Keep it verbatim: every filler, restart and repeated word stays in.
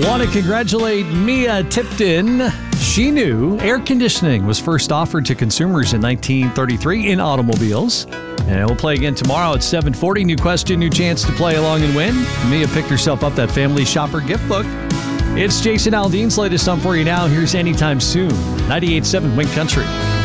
Want to congratulate Mia Tipton. She knew air conditioning was first offered to consumers in nineteen thirty-three in automobiles. And we'll play again tomorrow at seven forty. New question, new chance to play along and win. Mia picked herself up that Family Shopper gift book. It's Jason Aldean's latest on for you now. Here's Anytime Soon. ninety-eight point seven Wink Country.